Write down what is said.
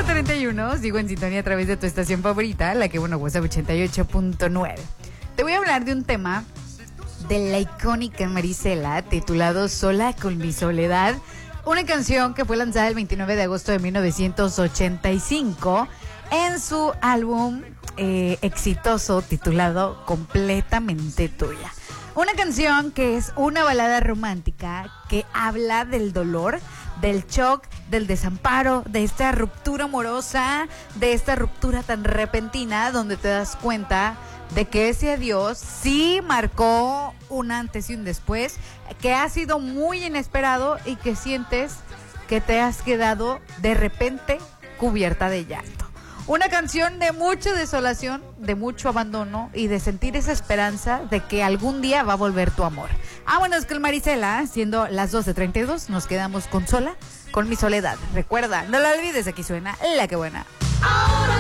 5:31, sigo en sintonía a través de tu estación favorita, la que bueno, WhatsApp 88.9. Te voy a hablar de un tema de la icónica Marisela, titulado Sola con mi soledad, una canción que fue lanzada el 29 de agosto de 1985 en su álbum exitoso titulado Completamente Tuya. Una canción que es una balada romántica que habla del dolor, del shock, del desamparo, de esta ruptura amorosa, de esta ruptura tan repentina donde te das cuenta de que ese adiós sí marcó un antes y un después, que ha sido muy inesperado y que sientes que te has quedado de repente cubierta de llanto. Una canción de mucha desolación, de mucho abandono y de sentir esa esperanza de que algún día va a volver tu amor. Vámonos con Marisela, siendo las 12:32, nos quedamos con Sola, con mi soledad. Recuerda, no la olvides, aquí suena La Que Buena. Ahora